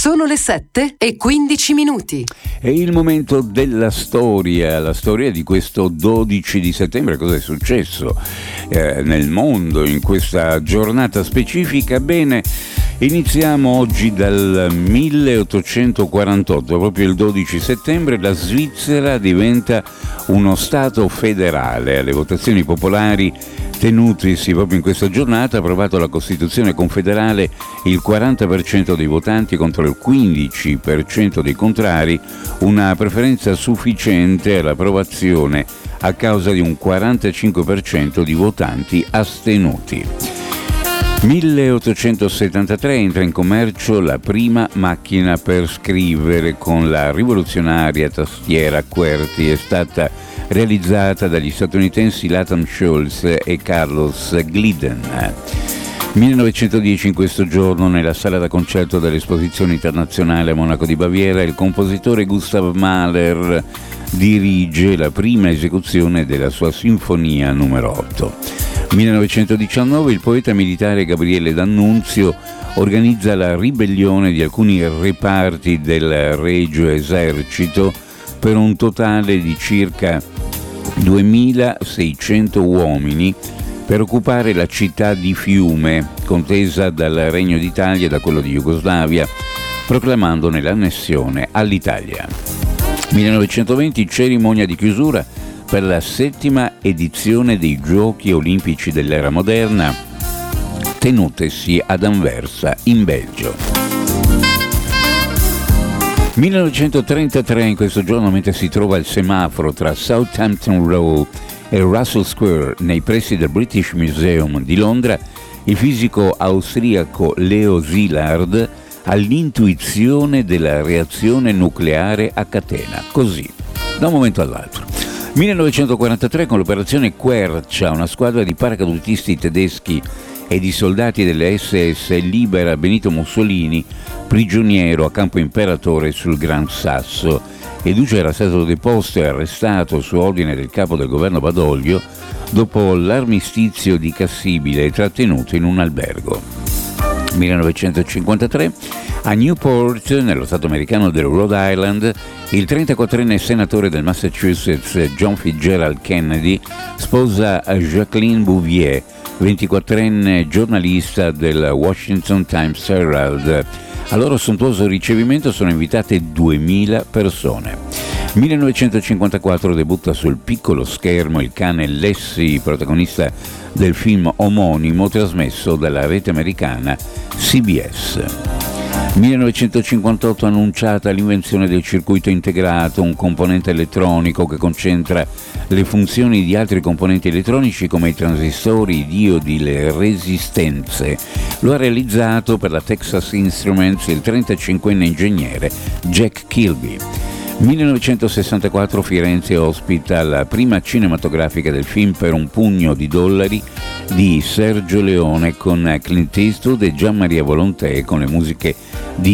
Sono le 7:15. È il momento della storia, la storia di questo 12 di settembre. Cosa è successo nel mondo in questa giornata specifica? Bene, iniziamo oggi dal 1848, proprio il 12 settembre, la Svizzera diventa uno Stato federale. Alle votazioni popolari tenutisi proprio in questa giornata ha approvato la Costituzione confederale il 40% dei votanti contro il 15% dei contrari, una preferenza sufficiente all'approvazione a causa di un 45% di votanti astenuti. 1873 entra in commercio la prima macchina per scrivere con la rivoluzionaria tastiera QWERTY. È stata realizzata dagli statunitensi Latham Schultz e Carlos Glidden. 1910, in questo giorno, nella sala da concerto dell'Esposizione Internazionale a Monaco di Baviera, il compositore Gustav Mahler dirige la prima esecuzione della sua Sinfonia numero 8. 1919 il poeta militare Gabriele D'Annunzio organizza la ribellione di alcuni reparti del Regio Esercito per un totale di circa 2600 uomini per occupare la città di Fiume, contesa dal Regno d'Italia e da quello di Jugoslavia, proclamandone l'annessione all'Italia. 1920 cerimonia di chiusura per la 7ª edizione dei Giochi Olimpici dell'era moderna, tenutesi ad Anversa, in Belgio. 1933, in questo giorno, mentre si trova il semaforo tra Southampton Row e Russell Square nei pressi del British Museum di Londra, il fisico austriaco Leo Szilard ha l'intuizione della reazione nucleare a catena, così, da un momento all'altro. 1943, con l'operazione Quercia, una squadra di paracadutisti tedeschi e di soldati delle SS libera Benito Mussolini, prigioniero a Campo Imperatore sul Gran Sasso. E Duce era stato deposto e arrestato su ordine del capo del governo Badoglio dopo l'armistizio di Cassibile e trattenuto in un albergo. 1953, a Newport, nello stato americano del Rhode Island, il 34enne senatore del Massachusetts John Fitzgerald Kennedy sposa Jacqueline Bouvier, 24enne giornalista del Washington Times Herald. Al loro sontuoso ricevimento sono invitate 2000 persone. 1954 debutta sul piccolo schermo il cane Lassie, protagonista del film omonimo trasmesso dalla rete americana CBS. 1958 annunciata l'invenzione del circuito integrato, un componente elettronico che concentra le funzioni di altri componenti elettronici come i transistori, i diodi, le resistenze. Lo ha realizzato per la Texas Instruments il 35enne ingegnere Jack Kilby. 1964 Firenze ospita la prima cinematografica del film Per un pugno di dollari di Sergio Leone con Clint Eastwood e Gian Maria Volonté, con le musiche di